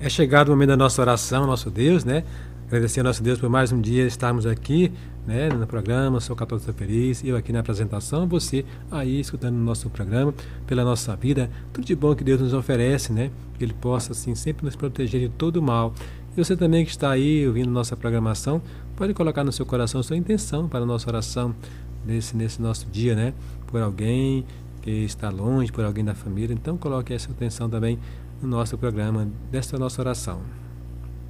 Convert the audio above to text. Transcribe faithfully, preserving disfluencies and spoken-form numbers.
É chegado o momento da nossa oração, nosso Deus, né? Agradecer a nosso Deus por mais um dia estarmos aqui, né, no programa. Sou católico feliz, eu aqui na apresentação, você aí escutando o nosso programa, pela nossa vida, tudo de bom que Deus nos oferece, né? Que Ele possa, assim, sempre nos proteger de todo o mal. E você também que está aí ouvindo nossa programação, pode colocar no seu coração a sua intenção para a nossa oração nesse, nesse nosso dia, né? Por alguém que está longe, por alguém da família. Então coloque essa intenção também no nosso programa, desta nossa oração.